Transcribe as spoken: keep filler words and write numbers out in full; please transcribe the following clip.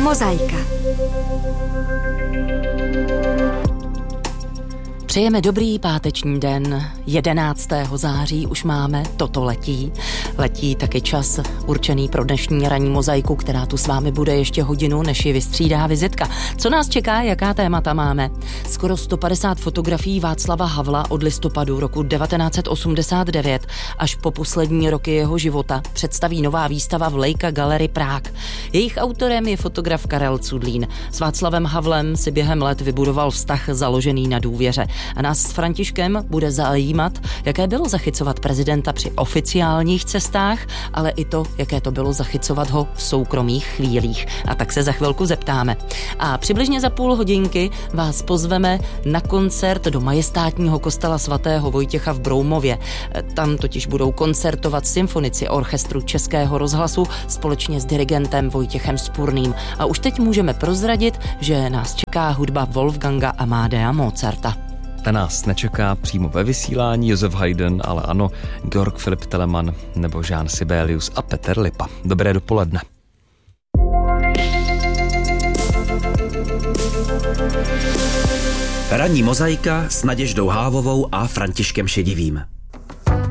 Mozaika. Přejeme dobrý páteční den. jedenáctého září už máme, toto letí. Letí taky čas určený pro dnešní ranní mozaiku, která tu s vámi bude ještě hodinu, než ji vystřídá vizitka. Co nás čeká, jaká témata máme? Skoro sto padesát fotografií Václava Havla od listopadu roku devatenáct set osmdesát devět až po poslední roky jeho života představí nová výstava v Leica Gallery Prague. Jejich autorem je fotograf Karel Cudlík. S Václavem Havlem si během let vybudoval vztah založený na důvěře. A nás s Františkem bude zajímat, jaké bylo zachycovat prezidenta při oficiálních cestách, ale i to, jaké to bylo zachycovat ho v soukromých chvílích. A tak se za chvilku zeptáme. A přibližně za půl hodinky vás pozveme na koncert do majestátního kostela svatého Vojtěcha v Broumově. Tam totiž budou koncertovat symfonici orchestru Českého rozhlasu společně s dirigentem Vojtěchem Spurným. A už teď můžeme prozradit, že nás čeká hudba Wolfganga Amadea Mozarta. Ta nás nečeká přímo ve vysílání Josef Haydn, ale ano, Georg Philipp Telemann nebo Jean Sibelius a Petr Lipa. Dobré dopoledne. Ranní mozaika s Naděždou Hávovou a Františkem Šedivým.